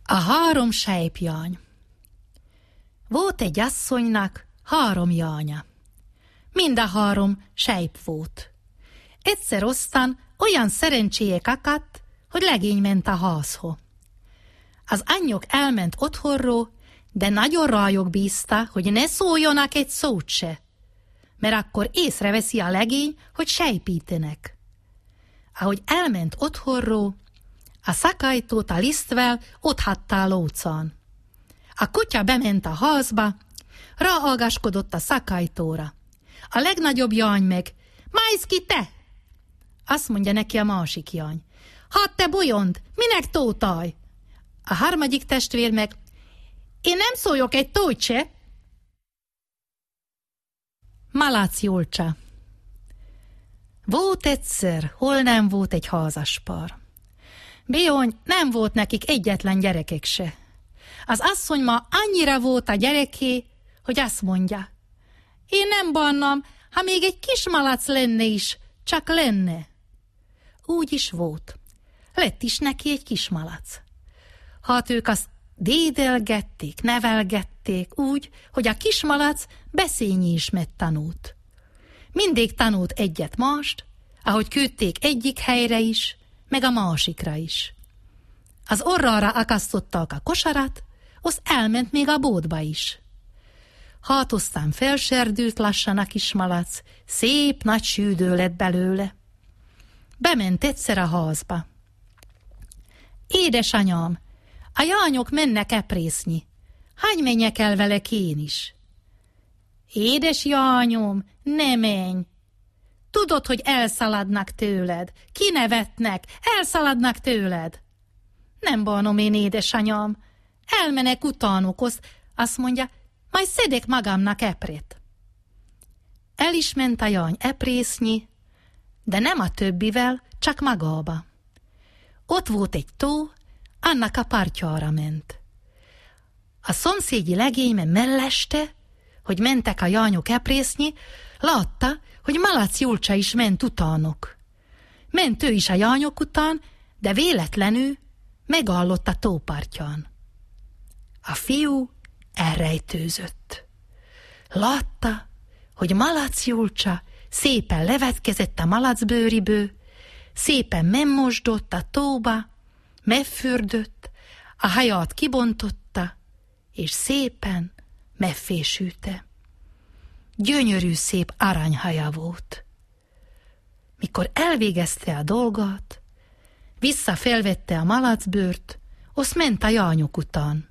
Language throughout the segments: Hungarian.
A 3 sejpjany. Volt egy asszonynak 3 jánya. Mind a 3 sejp volt. Egyszer aztán olyan szerencséje akadt, hogy legény ment a házhoz. Az anyjuk elment otthonról, de nagyon rájuk bízta, hogy ne szóljonak egy szót se, mert akkor észreveszi a legény, hogy sejpítenek. Ahogy elment otthonról, a szakajtót a lisztvel otthatta a lócán. A kutya bement a házba, ráagáskodott a szakajtóra. A legnagyobb jány meg: "Májsz ki te!" Azt mondja neki a másik jány: "Hát te bolyond, minek tótaj?" A harmadik testvér meg: "Én nem szóljok egy tót se." Malac Julcsa. Volt egyszer, hol nem volt egy házaspár. Bizony nem volt nekik egyetlen gyerekek se. Az asszony ma annyira volt a gyereké, hogy azt mondja: "Én nem bánnám, ha még egy kis malac lenne is, csak lenne." Úgy is volt. Lett is neki egy kis malac. Hát ők azt dédelgették, nevelgették úgy, hogy a kismalac beszélni is tanult. Mindig tanult egyet mást, ahogy küldték egyik helyre is, meg a másikra is. Az orrára akasztották a kosarat, az elment még a boltba is. Hát aztán felserdült lassan a kismalac, szép nagy sűdő lett belőle. Bement egyszer a házba. "Édesanyám, a jányok mennek eprészni. Hány menjek el velek én is?" "Édes jányom, ne menj! Tudod, hogy elszaladnak tőled, kinevetnek, elszaladnak tőled." "Nem bánom én, édesanyám, elmenek utánuk, azt mondja, majd szedek magamnak eprét." El is ment a jány eprészni, de nem a többivel, csak magába. Ott volt egy tó, annak a partjára ment. A szomszédi legény melleste, hogy mentek a jányok eprészni, látta, hogy Malac Julcsa is ment utánok. Ment ő is a jányok után, de véletlenül megállott a tópartján. A fiú elrejtőzött. Látta, hogy Malac Julcsa szépen levetkezett a malacbőriből, szépen megmosdott a tóba, megfürdött, a haját kibontotta, és szépen megfésülte. Gyönyörű szép aranyhaja volt. Mikor elvégezte a dolgot, visszafelvette a malacbőrt, azt ment a jányok után.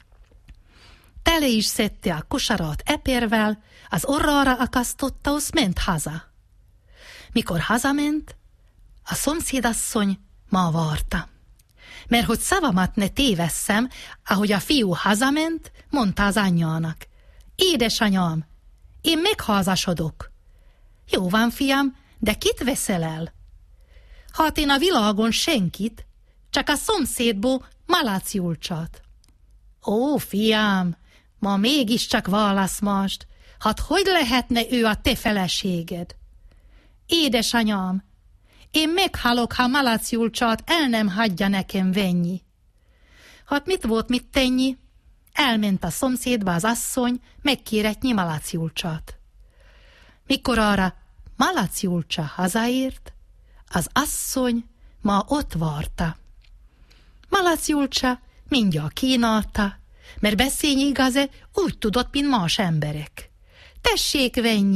Tele is szedte a kosarat epérvel, az orrára akasztotta, azt ment haza. Mikor hazament, a szomszédasszony ma várta. Mert hogy szavamat ne tévesszem, ahogy a fiú hazament, mondta az anyjának: "Édesanyám, én megházasodok." "Jó van, fiam, de kit veszel el?" "Hát én a világon senkit, csak a szomszédból Malac Julcsát." "Ó, fiam, ma mégiscsak válasz mást, hát hogy lehetne ő a te feleséged?" "Édesanyám, én meghalok, ha Malac Julcsát el nem hagyja nekem venni." Hát mit volt mit tenni? Elment a szomszédba az asszony megkéretni Malac Julcsát. Mikor arra Malac Julcsa hazaért, az asszony ma ott várta. Malac Julcsa mindjárt kínálta, mert beszélni igaz-e úgy tudott, mint más emberek. Tessék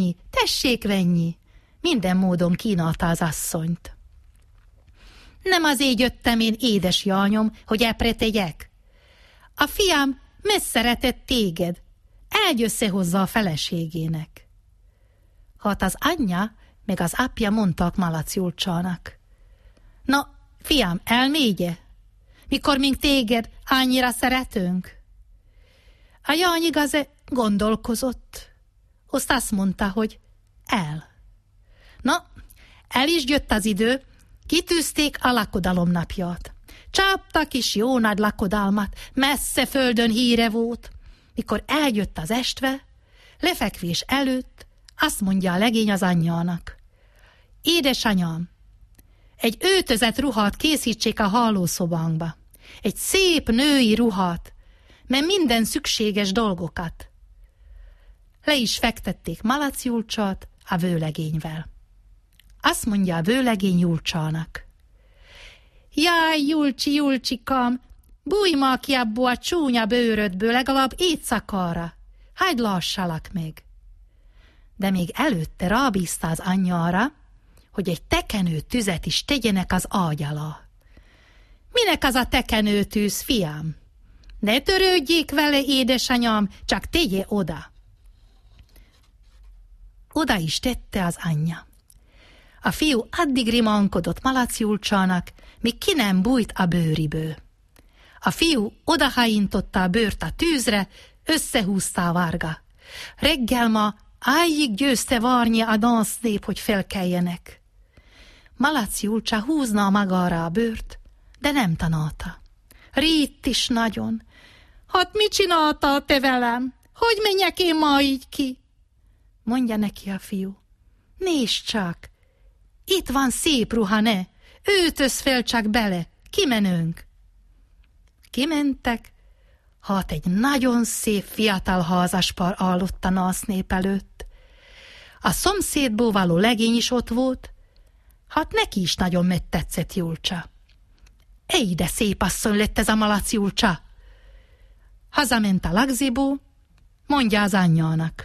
venni, minden módon kínálta az asszonyt. "Nem azért jöttem én, édes jányom, hogy epre tegyek. A fiam megszeretett téged, elgyössze hozzá a feleségének." Hát az anyja meg az apja mondtak Malac Julcsának: "Na, fiam, elmégye, mikor mink téged annyira szeretünk?" A jány igaz-e gondolkozott, azt mondta, hogy el. Na, el is jött az idő, kitűzték a lakodalom napját. Csaptak is jó nagy lakodalmat, messze földön híre volt. Mikor eljött az estve, lefekvés előtt azt mondja a legény az anyjának: "Édesanyám, egy öltözett ruhát készítsék a hálószobánkba. egy szép női ruhat, mert minden szükséges dolgokat. Le is fektették Malac Julcsát a vőlegényvel. Azt mondja a vőlegény Julcsának: Jaj, Julcsi, Julcsikám, bújj ma ki abból a csúnya bőrödből legalább éjszakára, hagyd lassalak meg. De még előtte rábízta az anyja arra, hogy egy tekenő tüzet is tegyenek az ágy alá. Minek az a tekenő tűz, fiam? Ne törődjék vele, édesanyám, csak tegye oda. Oda is tette az anyja. A fiú addig rimankodott Malac Julcsának, míg ki nem bújt a bőriből. A fiú odahájintotta a bőrt a tűzre, összehúzta a várga. Reggel ma ájig győzte várni a dansznép, hogy felkeljenek. Malac Julcsa húzna magára a bőrt, de nem tanálta. Ritt is nagyon. Hát mit csináltál te velem? Hogy menjek én ma így ki? Mondja neki a fiú. Nézd csak, itt van szép ruha, ne? Öltöz fel csak bele, kimenünk. Kimentek, hát egy nagyon szép fiatal házaspár állott a násznép előtt. A szomszédból való legény is ott volt, hát neki is nagyon megtetszett Julcsa. Ej, de szép asszony lett ez a Malac Julcsa. Hazament a lagziból, mondja az anyjának: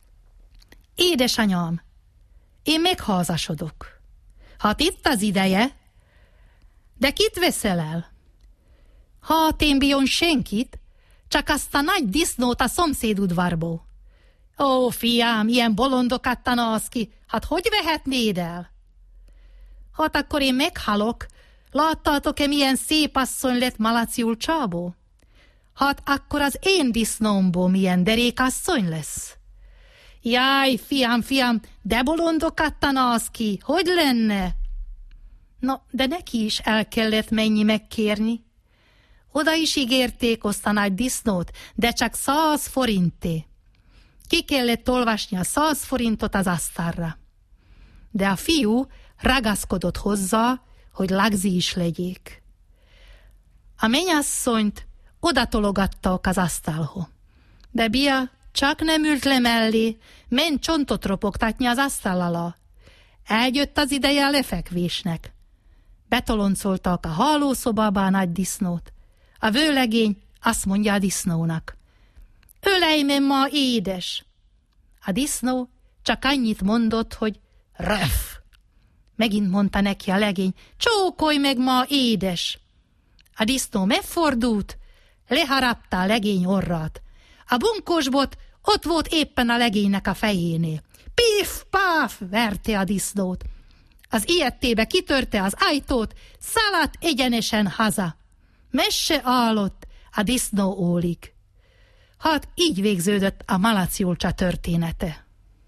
Édesanyám, én megházasodok. Hát itt az ideje, de kit veszel el? Hát én bíjon senkit, csak azt a nagy disznót a szomszéd udvarból. Ó, fiám, ilyen bolondokat tanálsz ki, hát hogy vehetnéd el? Hát akkor én meghalok, láttátok-e milyen szép asszony lett Malac Julcsából? Hát akkor az én disznómból milyen derékasszony lesz? Jaj, fiam, de bolondokat tanálsz ki, hogy lenne? No, de neki is el kellett menni megkérni. Oda is ígérték azt a nagy disznót, de csak 100 forinté. Ki kellett olvasni a 100 forintot az asztalra. De a fiú ragaszkodott hozzá, hogy lagzi is legyék. A mennyasszonyt odatologattak az asztalhoz. De Bia csak nem ült le mellé, ment csontot ropogtatni az asztal alá. Eljött az ideje a lefekvésnek. Betoloncoltak a hálószobába a nagy disznót. A vőlegény azt mondja a disznónak: Ölelj meg ma, édes! A disznó csak annyit mondott, hogy röf! Megint mondta neki a legény: Csókolj meg ma, édes! A disznó megfordult, leharapta a legény orrát. A bunkósbot ott volt éppen a legénynek a fejénél. Pif-páf! Verte a disznót. Az ilyettébe kitörte az ajtót, szaladt egyenesen haza. Messe állott a disznó ólig. Hát így végződött a Malac Julcsa története.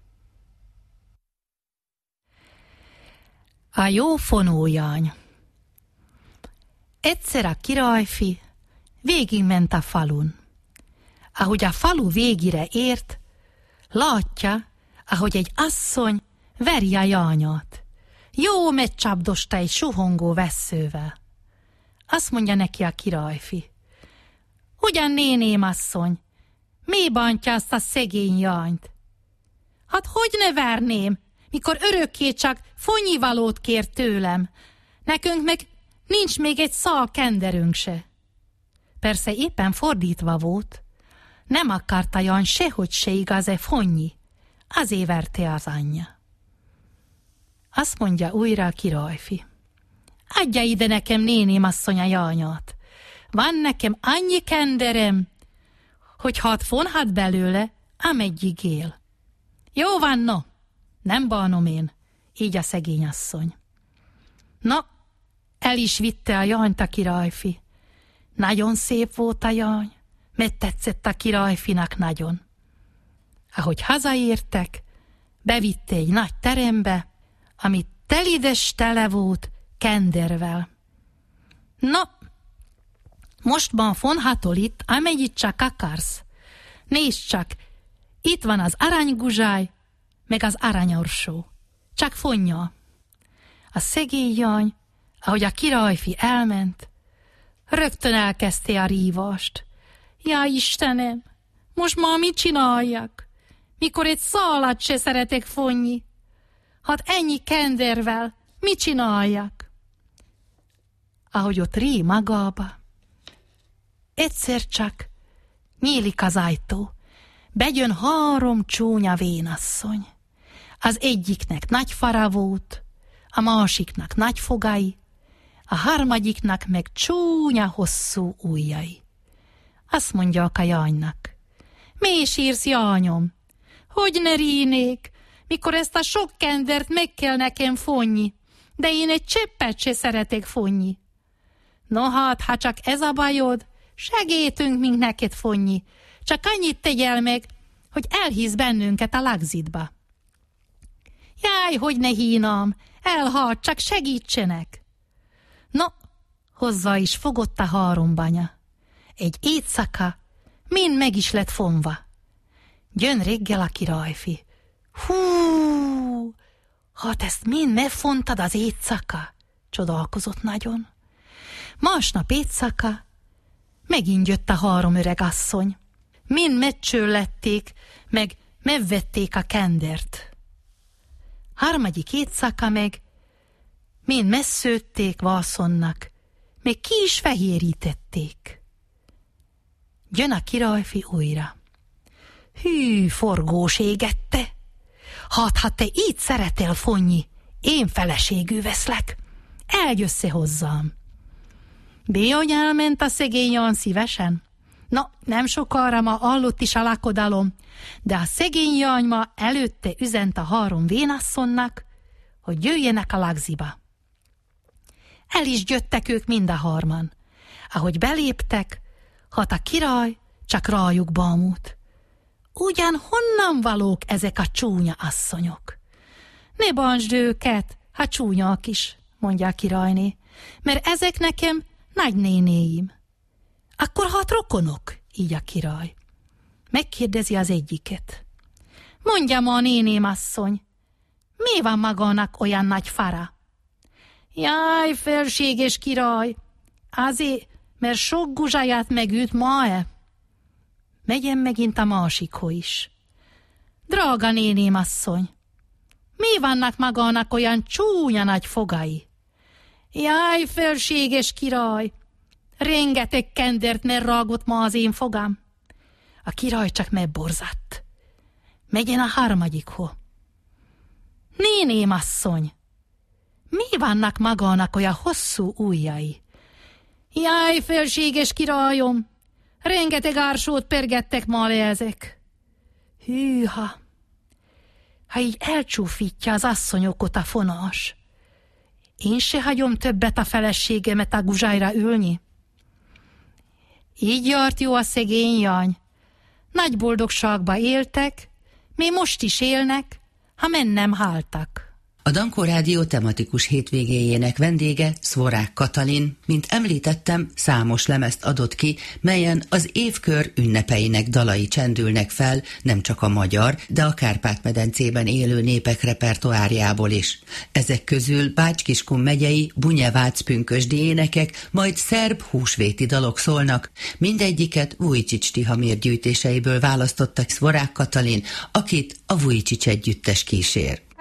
A jó fonójány. Egyszer a királyfi végigment a falun. Ahogy a falu végére ért, látja, ahogy egy asszony veri a jányát. Jó megcsapdosta egy suhongó vesszővel. Azt mondja neki a királyfi: Ugyan, néném asszony, mi bántja azt a szegény jányt? Hát hogy ne verném, mikor örökké csak fonyivalót kér tőlem? Nekünk meg nincs még egy szál kenderünk se. Persze éppen fordítva volt, nem akarta jány sehogy se igaz-e fonnyi, azért verte az anyja. Azt mondja újra a királyfi: Adja ide nekem, néném asszony, a jányát. Van nekem annyi kenderem, hogy hát fonhat belőle, ameddig él. Jó van, no, nem bánom én, így a szegény asszony. Na, el is vitte a jányt a királyfi. Nagyon szép volt a jány, mert tetszett a királyfinak nagyon. Ahogy hazaértek, bevitte egy nagy terembe, ami telides tele volt kendervel. Na, mostban fonhatol itt, amennyit csak akarsz. Nézd csak, itt van az aranyguzsály, meg az aranyorsó. Csak fonja. A szegény jány, ahogy a királyfi elment, Rögtön elkezdte a rívast. Ja, Istenem, most már mit csináljak? Mikor egy szalat se szeretek fonni. Hát ennyi kendervel mit csináljak? Ahogy ott ré magába, egyszer csak nyílik az ajtó. Bejön 3 csúnya vénasszony. Az egyiknek nagy fara volt, a másiknak nagy fogai, a harmadiknak meg csúnya hosszú ujjai. Azt mondja a jánynak: mi sírsz, jányom? Hogy ne rínék, mikor ezt a sok kendert meg kell nekem fonni, de én egy cseppet se szeretek fonni. No hát, ha csak ez a bajod, segítünk mink neked fonni, csak annyit tegyél meg, hogy elhisz bennünket a lagzitba. Jaj, hogy ne hínam, elhalt, csak segítsenek. No, hozzá is fogott a 3 banya. Egy éjszaka mind meg is lett fonva. Jön reggel a királyfi. Hú, hát ezt mind megfontad az éjszaka? Csodálkozott nagyon. Másnap éjszaka megint jött a 3 öreg asszony. Mind megcsőlették, meg megvették a kendert. Harmadik éjszaka meg mind messzőtték vászonnak, még ki is fehérítették. Jön a királyfi újra. Hű, forgós égette! Hát, ha te így szeretel fonni, én feleségül veszlek. Eljössze hozzám. Bizony elment a szegény olyan szívesen. Na, nem sokára ma allott is a lakodalom, de a szegény jany ma előtte üzent a 3 vénasszonynak, hogy jöjjenek a lagziba. El is jöttek ők mind a 3. Ahogy beléptek, hát a király csak rájuk bámult. Ugyan honnan valók ezek a csúnya asszonyok? Ne bántsd őket, ha csúnyák is, mondja a királyné, mert ezek nekem nagynénéim. Akkor hát rokonok, így a király. Megkérdezi az egyiket. Mondja ma, néném asszony, mi van magának olyan nagy fara? Jaj, felséges király, azért, mert sok guzsáját megüt ma-e? Megyen megint a másikhoz is. Drága néném asszony, mi vannak magának olyan csúnya nagy fogai? Jaj, felséges király, rengeteg kendert megrágott ma az én fogam. A király csak megborzadt. Megyen a harmadikhoz. Néném asszony, mi vannak magának olyan hosszú ujjai? Jaj, felséges királyom, rengeteg ársót pergettek ma le ezek. Hűha, ha így elcsúfítja az asszonyokot a fonás, én se hagyom többet a feleségemet a guzsájra ülni. Így járt jó a szegény jany. Nagy boldogságba éltek, még most is élnek, ha mennem haltak. A Dankó Rádió tematikus hétvégéjének vendége Szvorák Katalin, mint említettem, számos lemezt adott ki, melyen az évkör ünnepeinek dalai csendülnek fel, nem csak a magyar, de a Kárpát-medencében élő népek repertoárjából is. Ezek közül Bács-Kiskun megyei bunyevác-pünkösdi énekek, majd szerb húsvéti dalok szólnak. Mindegyiket Vujicic Tihamir gyűjtéseiből választottak Szvorák Katalin, akit a Vujicic együttes kísér.